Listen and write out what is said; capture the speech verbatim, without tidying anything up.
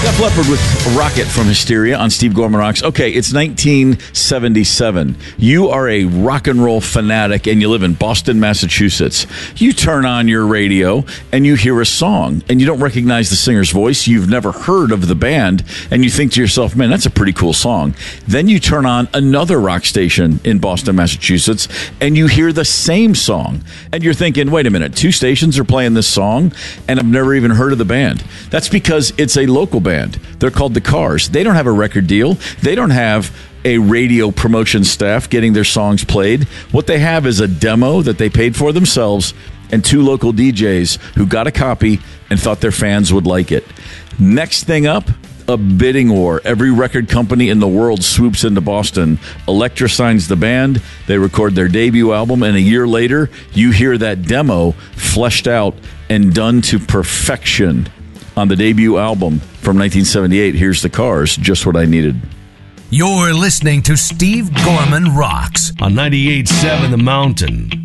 Def Leppard with Rocket from Hysteria on Steve Gorman Rocks. Okay, it's nineteen seventy-seven. You are a rock and roll fanatic and you live in Boston, Massachusetts. You turn on your radio and you hear a song and you don't recognize the singer's voice. You've never heard of the band and you think to yourself, man, that's a pretty cool song. Then you turn on another rock station in Boston, Massachusetts, and you hear the same song. And you're thinking, wait a minute, two stations are playing this song and I've never even heard of the band. That's because it's a local band. They're called the Cars. They don't have a record deal. They don't have a radio promotion staff getting their songs played. What they have is a demo that they paid for themselves and two local D Js who got a copy and thought their fans would like it. Next thing up, a bidding war. Every record company in the world swoops into Boston. Elektra signs the band. They record their debut album, and a year later, you hear that demo fleshed out and done to perfection. On the debut album from nineteen seventy-eight, here's the Cars, Just What I Needed. You're listening to Steve Gorman Rocks on ninety-eight point seven The Mountain.